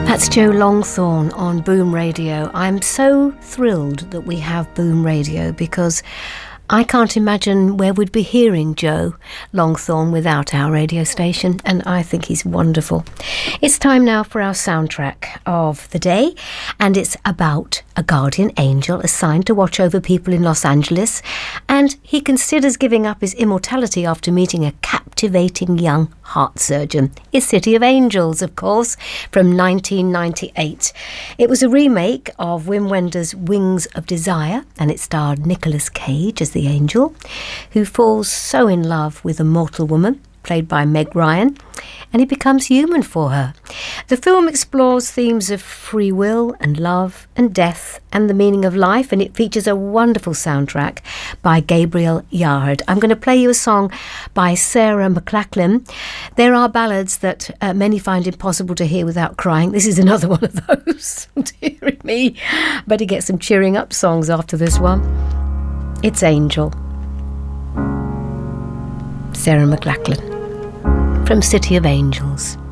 That's Joe Longthorne on Boom Radio. I'm so thrilled that we have Boom Radio because I can't imagine where we'd be hearing Joe Longthorne without our radio station, and I think he's wonderful. It's time now for our soundtrack of the day, and it's about a guardian angel assigned to watch over people in Los Angeles, and he considers giving up his immortality after meeting a captivating young heart surgeon. It's City of Angels, of course, from 1998. It was a remake of Wim Wenders' Wings of Desire, and it starred Nicolas Cage as the angel, who falls so in love with a mortal woman, played by Meg Ryan, and he becomes human for her. The film explores themes of free will and love and death and the meaning of life, and it features a wonderful soundtrack by Gabriel Yard. I'm going to play you a song by Sarah McLachlan. There are ballads that many find impossible to hear without crying. This is another one of those. Dear me. Better get some cheering up songs after this one. It's Angel. Sarah McLachlan from City of Angels.